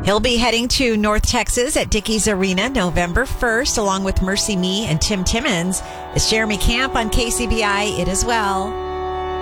He'll be heading to North Texas at Dickies Arena November 1st, along with Mercy Me and Tim Timmons. It's Jeremy Camp on KCBI. It as well.